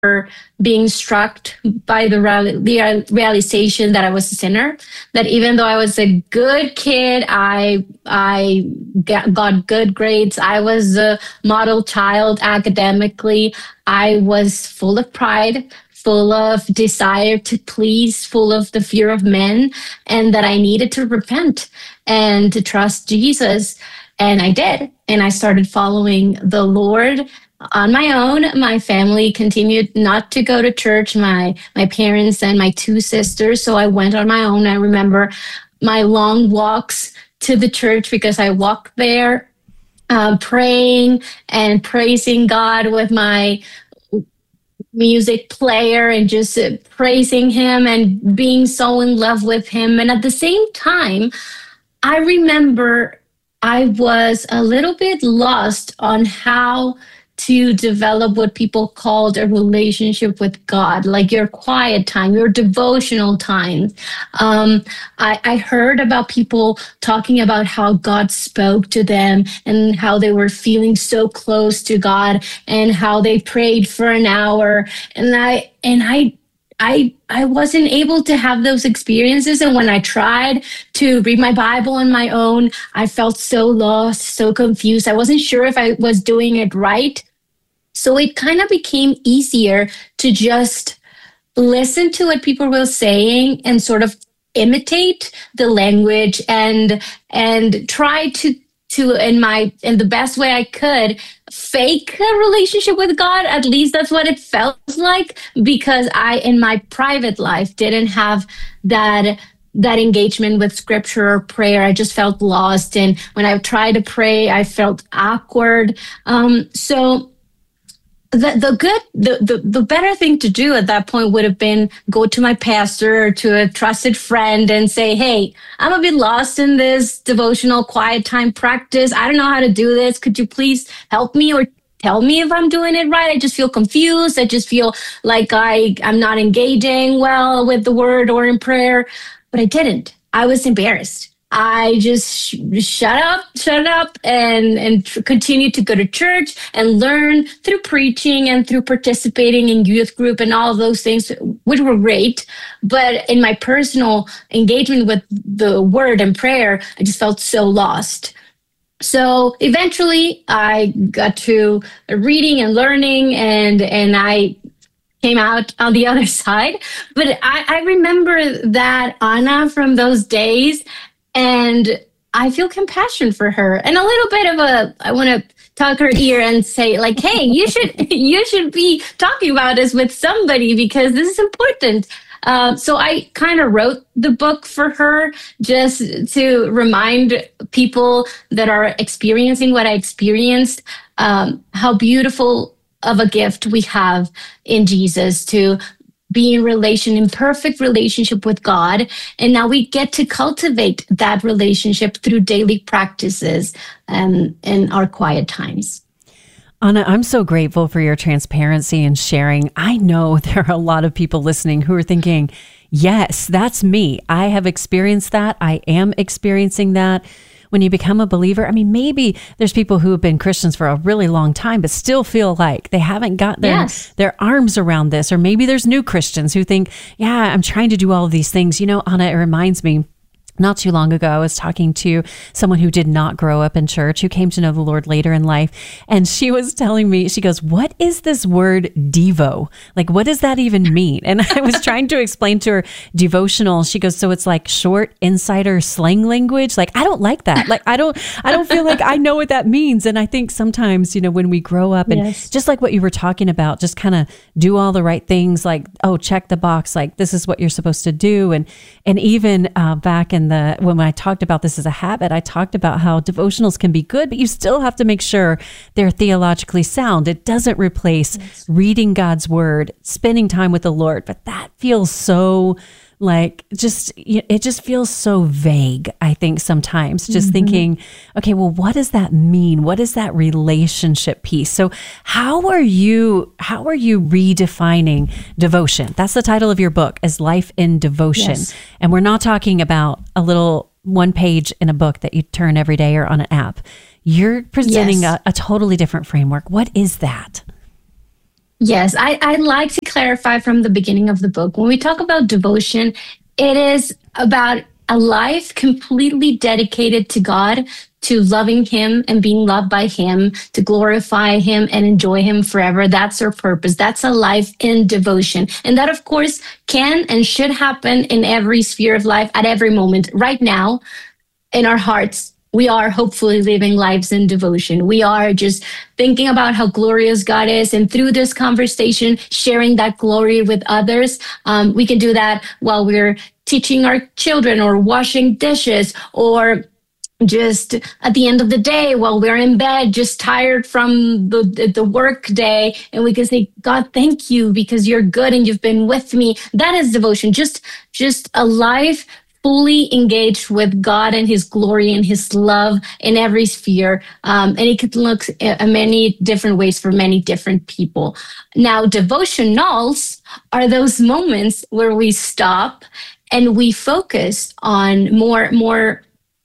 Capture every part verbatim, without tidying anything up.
being struck by the, real, the realization that I was a sinner, that even though I was a good kid, I I got, got good grades, I was a model child academically, I was full of pride, full of desire to please, full of the fear of men, and that I needed to repent and to trust Jesus. And I did. And I started following the Lord on my own. My family continued not to go to church, my my parents and my two sisters. So I went on my own. I remember my long walks to the church because I walked there um, praying and praising God with my music player and just uh, praising him and being so in love with him. And at the same time, I remember I was a little bit lost on how to develop what people called a relationship with God, like your quiet time, your devotional time. Um, I, I heard about people talking about how God spoke to them and how they were feeling so close to God and how they prayed for an hour. And I, and I, I I wasn't able to have those experiences. And when I tried to read my Bible on my own, I felt so lost, so confused. I wasn't sure if I was doing it right. So it kind of became easier to just listen to what people were saying and sort of imitate the language and and try to to in my in the best way I could fake a relationship with God. At least that's what it felt like, because I in my private life didn't have that that engagement with scripture or prayer. I just felt lost, and when I tried to pray, I felt awkward. Um, so The the good the, the the better thing to do at that point would have been go to my pastor or to a trusted friend and say, hey, I'm a bit lost in this devotional quiet time practice. I don't know how to do this. Could you please help me or tell me if I'm doing it right? I just feel confused. I just feel like I I'm not engaging well with the word or in prayer. But I didn't. I was embarrassed. I just sh- shut up, shut up, and and tr- continue to go to church and learn through preaching and through participating in youth group and all of those things, which were great. But in my personal engagement with the word and prayer, I just felt so lost. So eventually, I got to reading and learning, and and I came out on the other side. But I, I remember that Anna from those days. And I feel compassion for her, and a little bit of a, I want to tug her ear and say like, hey, you should, you should be talking about this with somebody because this is important. Uh, so I kind of wrote the book for her just to remind people that are experiencing what I experienced, um, how beautiful of a gift we have in Jesus to be in relation, in perfect relationship with God. And now we get to cultivate that relationship through daily practices um, in our quiet times. Anna, I'm so grateful for your transparency and sharing. I know there are a lot of people listening who are thinking, yes, that's me. I have experienced that. I am experiencing that. When you become a believer, I mean, maybe there's people who have been Christians for a really long time, but still feel like they haven't got their, yes. their arms around this. Or maybe there's new Christians who think, yeah, I'm trying to do all of these things. You know, Anna, it reminds me, not too long ago, I was talking to someone who did not grow up in church, who came to know the Lord later in life. And she was telling me, she goes, what is this word devo? Like, what does that even mean? And I was trying to explain to her devotional. She goes, so it's like short insider slang language. Like, I don't like that. Like, I don't, I don't feel like I know what that means. And I think sometimes, you know, when we grow up and yes. just like what you were talking about, just kind of do all the right things, like, oh, check the box, like this is what you're supposed to do. And, and even uh, back in the, when I talked about this as a habit, I talked about how devotionals can be good, but you still have to make sure they're theologically sound. It doesn't replace yes. reading God's word, spending time with the Lord, but that feels so like just, it just feels so vague, I think sometimes, just mm-hmm. thinking, okay, well, what does that mean? What is that relationship piece? So how are you, how are you redefining devotion? That's the title of your book, is Life in Devotion. Yes. And we're not talking about a little one page in a book that you turn every day or on an app. You're presenting yes. a, a totally different framework. What is that? Yes, I, I'd like to clarify from the beginning of the book. When we talk about devotion, it is about a life completely dedicated to God, to loving Him and being loved by Him, to glorify Him and enjoy Him forever. That's our purpose. That's a life in devotion. And that, of course, can and should happen in every sphere of life at every moment. Right now, in our hearts, we are hopefully living lives in devotion. We are just thinking about how glorious God is. And through this conversation, sharing that glory with others. Um, we can do that while we're teaching our children or washing dishes, or just at the end of the day while we're in bed, just tired from the, the work day. And we can say, God, thank you because you're good and you've been with me. That is devotion. Just, just a life fully engaged with God and His glory and His love in every sphere. Um, and it could look in many different ways for many different people. Now, devotionals are those moments where we stop and we focus on more, more,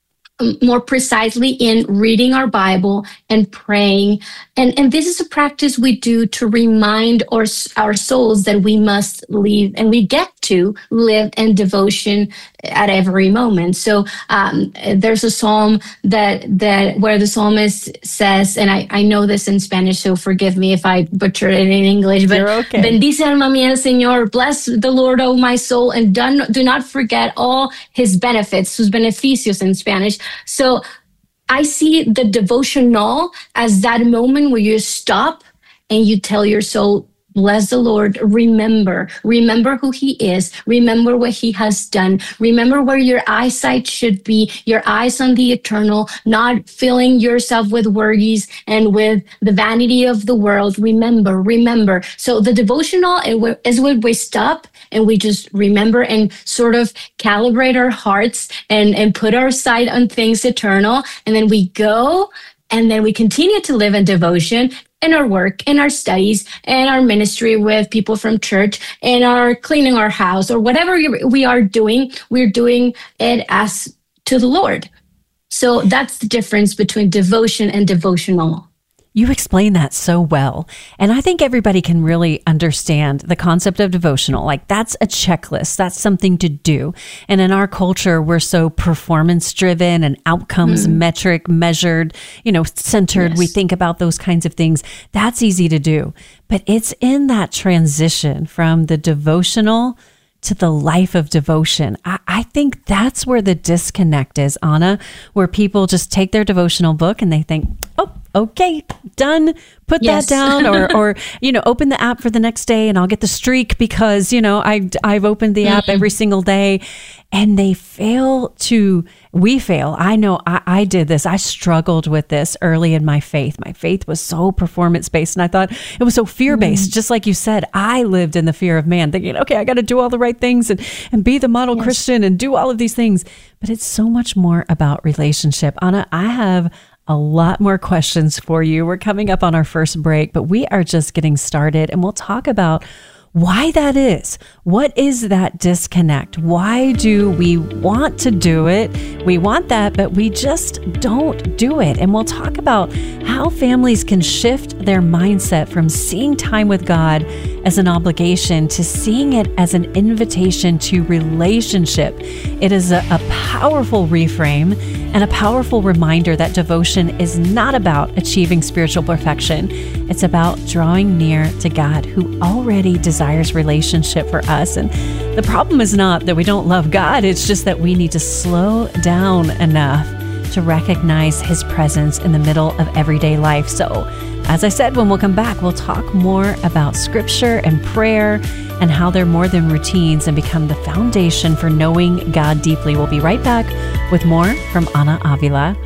more precisely in reading our Bible and praying. And, and this is a practice we do to remind our, our souls that we must live and we get to live in devotion at every moment. So um, there's a psalm that that where the psalmist says, and I, I know this in Spanish, so forgive me if I butcher it in English, but okay. Bendice alma mía el Señor, bless the Lord, O my soul, and do, do not forget all His benefits, sus beneficios in Spanish. So I see the devotional as that moment where you stop and you tell your soul, bless the Lord. Remember, remember who He is. Remember what He has done. Remember where your eyesight should be, your eyes on the eternal, not filling yourself with worries and with the vanity of the world. Remember, remember. So the devotional is where we stop and we just remember and sort of calibrate our hearts and, and put our sight on things eternal. And then we go and then we continue to live in devotion in our work, in our studies, in our ministry with people from church, in our cleaning our house, or whatever we are doing, we're doing it as to the Lord. So that's the difference between devotion and devotional. You explain that so well. And I think everybody can really understand the concept of devotional. Like, that's a checklist. That's something to do. And in our culture, we're so performance driven and outcomes mm. metric measured, you know, centered. Yes. We think about those kinds of things. That's easy to do. But it's in that transition from the devotional to the life of devotion. I, I think that's where the disconnect is, Anna, where people just take their devotional book and they think, oh, okay, done. Put yes. that down, or, or, you know, open the app for the next day and I'll get the streak because, you know, I, I've opened the app every single day. And they fail to, we fail. I know I, I did this. I struggled with this early in my faith. My faith was so performance based and I thought it was so fear based. Mm. Just like you said, I lived in the fear of man thinking, okay, I got to do all the right things and, and be the model yes. Christian and do all of these things. But it's so much more about relationship. Anna, I have a lot more questions for you. We're coming up on our first break, but we are just getting started and we'll talk about why that is. What is that disconnect? Why do we want to do it? We want that, but we just don't do it. And we'll talk about how families can shift their mindset from seeing time with God as an obligation to seeing it as an invitation to relationship. It is a, a powerful reframe and a powerful reminder that devotion is not about achieving spiritual perfection. It's about drawing near to God, who already desires relationship for us. And the problem is not that we don't love God. It's just that we need to slow down enough to recognize His presence in the middle of everyday life. So, as I said, when we'll come back, we'll talk more about scripture and prayer and how they're more than routines and become the foundation for knowing God deeply. We'll be right back with more from Anna Avila.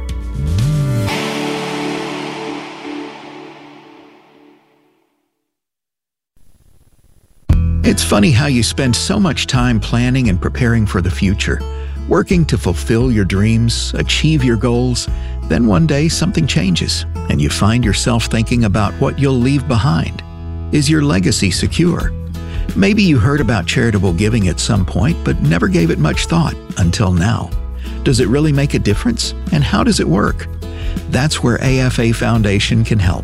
It's funny how you spend so much time planning and preparing for the future, working to fulfill your dreams, achieve your goals. Then one day something changes and you find yourself thinking about what you'll leave behind. Is your legacy secure? Maybe you heard about charitable giving at some point but never gave it much thought until now. Does it really make a difference? And how does it work? That's where A F A Foundation can help.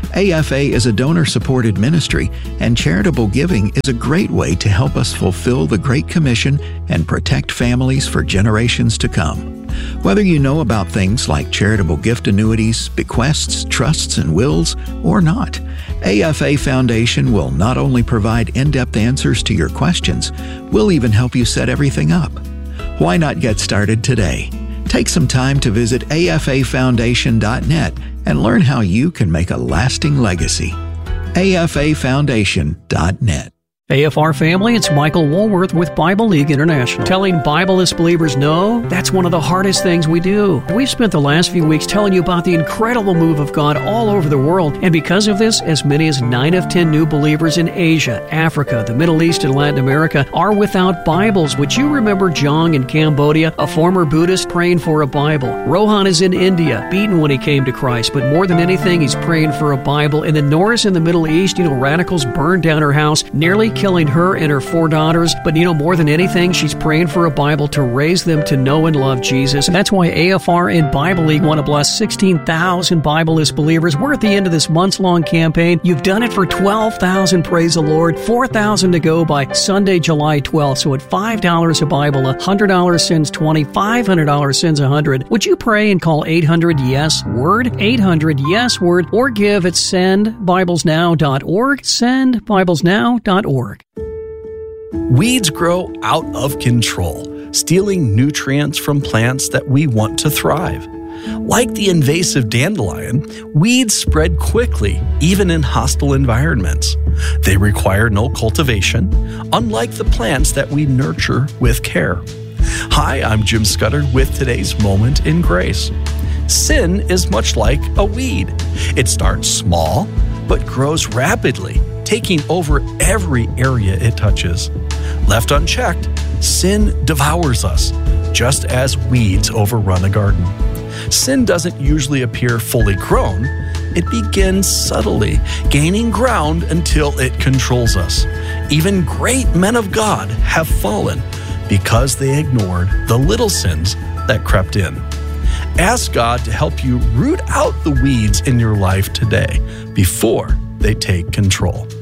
A F A is a donor-supported ministry, and charitable giving is a great way to help us fulfill the Great Commission and protect families for generations to come. Whether you know about things like charitable gift annuities, bequests, trusts, and wills, or not, A F A Foundation will not only provide in-depth answers to your questions, we'll even help you set everything up. Why not get started today? Take some time to visit A F A foundation dot net and learn how you can make a lasting legacy. A F A foundation dot net. A F R family, it's Michael Woolworth with Bible League International. Telling Bibleless believers no, that's one of the hardest things we do. We've spent the last few weeks telling you about the incredible move of God all over the world, and because of this, as many as nine of ten new believers in Asia, Africa, the Middle East, and Latin America are without Bibles. Would you remember Jong in Cambodia, a former Buddhist praying for a Bible? Rohan is in India, beaten when he came to Christ, but more than anything, he's praying for a Bible. And then Norris in the Middle East, you know, radicals burned down her house, nearly killing her and her four daughters. But you know, more than anything, she's praying for a Bible to raise them to know and love Jesus. And that's why A F R and Bible League want to bless sixteen thousand Bibleless believers. We're at the end of this months-long campaign. You've done it for twelve thousand, praise the Lord. four thousand to go by Sunday, July twelfth. So at five dollars a Bible, one hundred dollars sends twenty, five hundred dollars sends one hundred. Would you pray and call eight hundred yes word, eight hundred yes word, or give at send bibles now dot org, send bibles now dot org. Weeds grow out of control, stealing nutrients from plants that we want to thrive. Like the invasive dandelion, weeds spread quickly, even in hostile environments. They require no cultivation, unlike the plants that we nurture with care. Hi, I'm Jim Scudder with today's Moment in Grace. Sin is much like a weed. It starts small, but grows rapidly, taking over every area it touches. Left unchecked, sin devours us, just as weeds overrun a garden. Sin doesn't usually appear fully grown. It begins subtly, gaining ground until it controls us. Even great men of God have fallen because they ignored the little sins that crept in. Ask God to help you root out the weeds in your life today before they take control.